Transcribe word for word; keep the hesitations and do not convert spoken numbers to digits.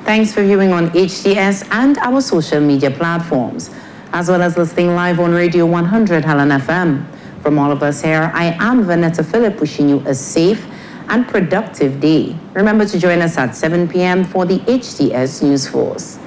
Thanks for viewing on H T S and our social media platforms, as well as listening live on Radio one hundred Helen F M. From all of us here, I am Vanessa Phillip, wishing you a safe and productive day. Remember to join us at seven p.m. for the H T S News Force.